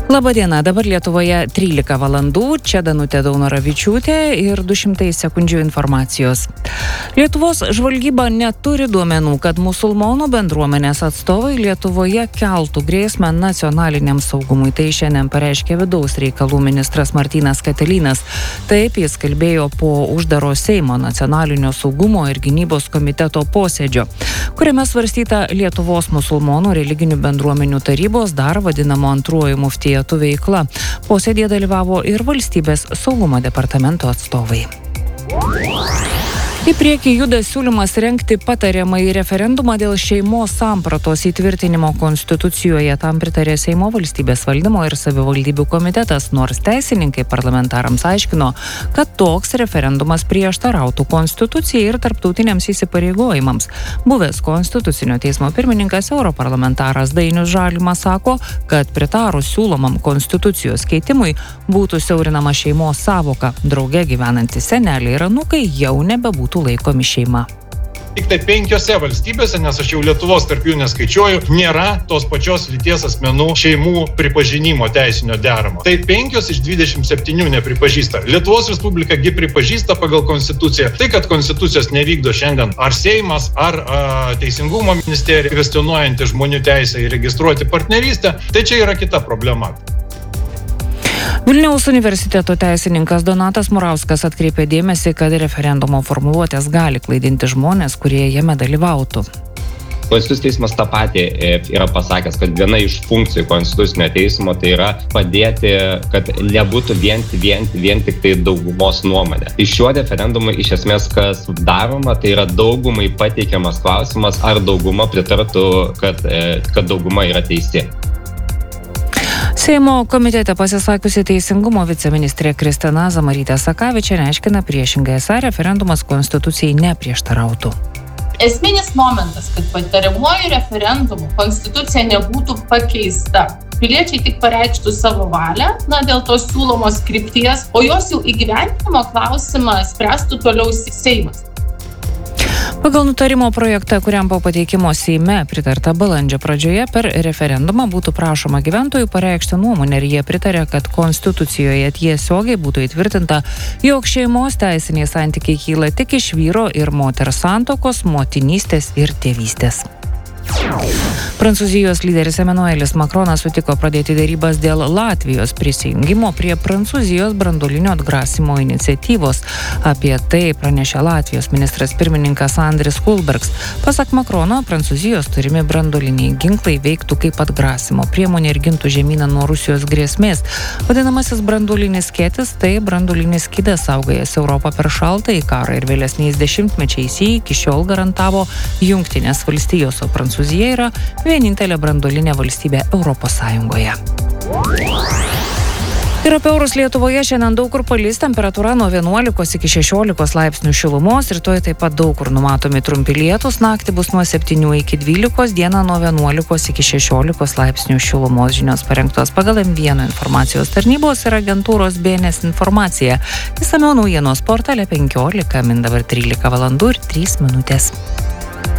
Labadiena, dabar Lietuvoje 13 valandų, čia Danutė Daunoravičiūtė ir 200 sekundžių informacijos. Lietuvos žvalgyba neturi duomenų, kad musulmonų bendruomenės atstovai Lietuvoje keltų grėsmę nacionaliniam saugumui. Tai šiandien pareiškė vidaus reikalų ministras Martynas Katilinas. Taip jis kalbėjo po uždaro Seimo nacionalinio saugumo ir gynybos komiteto posėdžio, kuriame svarstyta Lietuvos musulmonų religinių bendruomenių tarybos, dar vadinamo antruoju muftijetu veikla. Posėdėje dalyvavo ir valstybės saugumo departamento atstovai. Į priekį juda siūlymas rengti patariamąjį referendumą dėl šeimos sampratos įtvirtinimo Konstitucijoje. Tam pritarė Seimo valstybės valdymo ir savivaldybių komitetas, nors teisininkai parlamentarams aiškino, kad toks referendumas prieštarautų Konstitucijai ir tarptautiniams įsipareigojimams. Buvęs Konstitucinio teismo pirmininkas europarlamentaras Dainius Žalimas sako, kad pritarus siūlomam Konstitucijos keitimui būtų siaurinama šeimos sąvoka. Drauge gyvenantys seneliai ir anūkai jau nebebūtų laikomi šeima. Tik tai 5 valstybėse, nes aš jau Lietuvos tarp jų neskaičiuoju, nėra tos pačios lyties asmenų šeimų pripažinimo teisinio deramo. Tai 5 iš 27 nepripažįsta. Lietuvos Respublika gi pripažįsta pagal Konstituciją. Tai, kad Konstitucijos nevykdo šiandien ar Seimas, ar Teisingumo ministerija, kvestionuojanti žmonių teisę įregistruoti partnerystę, tai čia yra kita problema. Vilniaus universiteto teisininkas Donatas Murauskas atkreipė dėmesį, kad referendumo formuluotės gali klaidinti žmonės, kurie jame dalyvautų. Konstitucinis teismas tą patį yra pasakęs, kad viena iš funkcijų Konstitucinio teismo tai yra padėti, kad nebūtų vien tik tai daugumos nuomonė. Iš šio referendumo iš esmės kas daroma, tai yra daugumai pateikiamas klausimas, ar dauguma pritartų, kad dauguma yra teisi. Seimo komitete pasisakiusi Teisingumo viceministrė Kristina Zamarytė-Sakavičienė aiškina priešingai, esą referendumas Konstitucijai neprieštarautų. Esminis momentas, kad patariamuoju referendumu Konstitucija nebūtų pakeista. Piliečiai tik pareikštų savo valią, dėl tos siūlomos krypties, o jos jau įgyvendinimo klausimą spręstų toliau Seimas. Pagal nutarimo projektą, kuriam po pateikimo Seime pritarta balandžio pradžioje, per referendumą būtų prašoma gyventojų pareikšti nuomonę, ir jie pritarė, kad Konstitucijoje tiesiogiai būtų įtvirtinta, jog šeimos teisiniai santykiai kyla tik iš vyro ir moters santuokos, motinystės ir tėvystės. Prancūzijos lyderis Emanuelis Makronas sutiko pradėti derybas dėl Latvijos prisijungimo prie Prancūzijos branduolinio atgrasimo iniciatyvos. Apie tai pranešė Latvijos ministras pirmininkas Andris Kulbergs. Pasak Makrono, Prancūzijos turimi branduoliniai ginklai veiktų kaip atgrasimo priemonė ir gintų žemyną nuo Rusijos grėsmės. Vadinamasis branduolinis skėtis, tai branduolinis skydas saugojęs Europą per šaltąjį karą ir vėlesniais dešimtmečiais jį iki šiol garantavo Jungtinės valstijos, o Prancūzija yra vienintelė branduolinė valstybė Europos Sąjungoje. Ir apie orus Lietuvoje šiandien daug kur palis, temperatūra nuo 11 iki 16 laipsnių šilumos, rytoj taip pat daug kur numatomi trumpi lietūs, naktį bus nuo 7 iki 12, dieną nuo 11 iki 16 laipsnių šilumos. Žinios parengtos pagal M1 informacijos tarnybos ir agentūros BNS informacija. Išsamiau naujienos portale 15, min dabar 13 valandų ir 3 minutės.